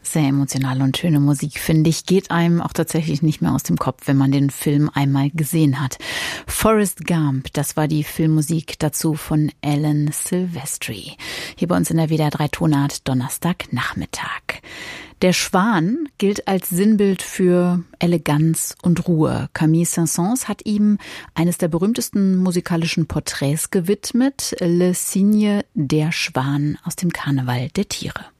Sehr emotionale und schöne Musik, finde ich, geht einem auch tatsächlich nicht mehr aus dem Kopf, wenn man den Film einmal gesehen hat. Forrest Gump, das war die Filmmusik dazu von Alan Silvestri. Hier bei uns in der WDR 3 Tonart Donnerstagnachmittag. Der Schwan gilt als Sinnbild für Eleganz und Ruhe. Camille Saint-Saëns hat ihm eines der berühmtesten musikalischen Porträts gewidmet, Le Cygne, der Schwan aus dem Karneval der Tiere.